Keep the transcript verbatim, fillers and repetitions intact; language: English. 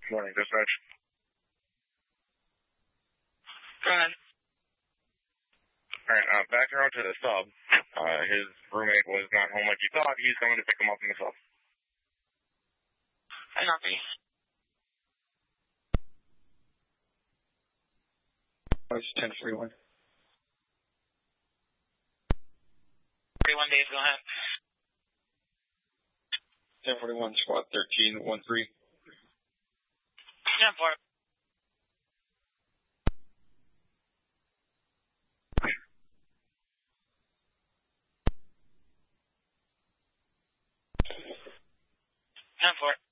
Morning, dispatch. Go ahead. Alright, uh, back around to the sub. Uh, his roommate was not home like he thought. He's coming to pick him up in the sub. I copy. Oh, it's ten forty-one. forty-one days, go ahead. ten forty-one, squad thirteen, one three. ten four. ten four.